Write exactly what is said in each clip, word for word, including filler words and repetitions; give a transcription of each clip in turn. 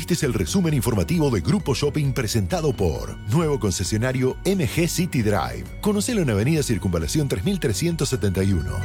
Este es el resumen informativo de Grupo Shopping presentado por nuevo concesionario M G City Drive. Conocelo en Avenida Circunvalación tres mil trescientos setenta y uno.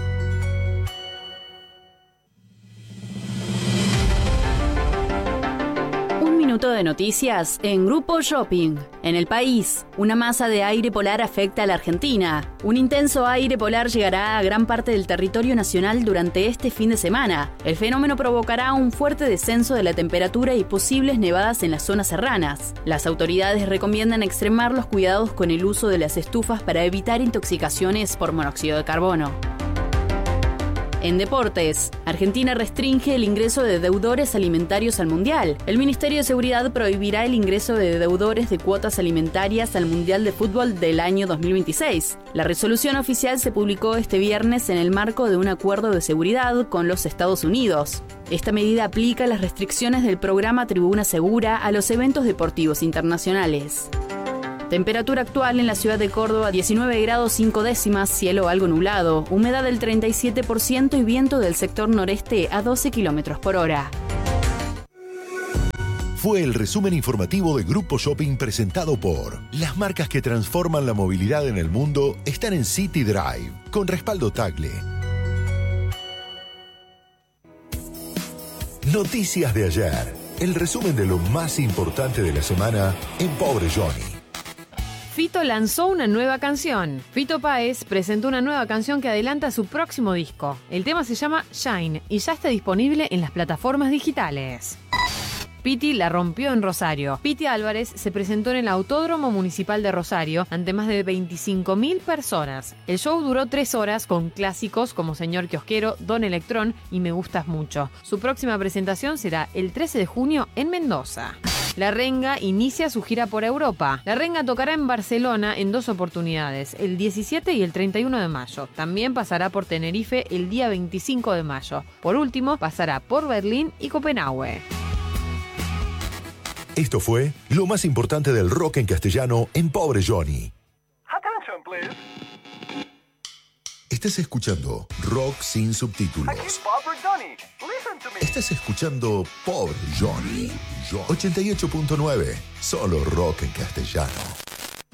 Minuto de noticias en Grupo Shopping. En el país, una masa de aire polar afecta a la Argentina. Un intenso aire polar llegará a gran parte del territorio nacional durante este fin de semana. El fenómeno provocará un fuerte descenso de la temperatura y posibles nevadas en las zonas serranas. Las autoridades recomiendan extremar los cuidados con el uso de las estufas para evitar intoxicaciones por monóxido de carbono. En deportes, Argentina restringe el ingreso de deudores alimentarios al Mundial. El Ministerio de Seguridad prohibirá el ingreso de deudores de cuotas alimentarias al Mundial de Fútbol del año dos mil veintiséis. La resolución oficial se publicó este viernes en el marco de un acuerdo de seguridad con los Estados Unidos. Esta medida aplica las restricciones del programa Tribuna Segura a los eventos deportivos internacionales. Temperatura actual en la ciudad de Córdoba, diecinueve grados cinco décimas, cielo algo nublado, humedad del treinta y siete por ciento y viento del sector noreste a doce kilómetros por hora. Fue el resumen informativo de Grupo Shopping presentado por las marcas que transforman la movilidad en el mundo están en City Drive, con respaldo Tagle. Noticias de ayer. El resumen de lo más importante de la semana en Pobre Johnny. Fito lanzó una nueva canción. Fito Páez presentó una nueva canción que adelanta su próximo disco. El tema se llama Shine y ya está disponible en las plataformas digitales. Piti la rompió en Rosario. Piti Álvarez se presentó en el Autódromo Municipal de Rosario ante más de veinticinco mil personas. El show duró tres horas con clásicos como Señor Kiosquero, Don Electrón y Me Gustas Mucho. Su próxima presentación será el trece de junio en Mendoza. La Renga inicia su gira por Europa. La Renga tocará en Barcelona en dos oportunidades, el diecisiete y el treinta y uno de mayo. También pasará por Tenerife el día veinticinco de mayo. Por último, pasará por Berlín y Copenhague. Esto fue lo más importante del rock en castellano en Pobre Johnny. Attention, please. Estás escuchando Rock sin subtítulos. Aquí Pobre Johnny. Listen to me. Estás escuchando Pobre Johnny. ochenta y ocho punto nueve. Solo rock en castellano.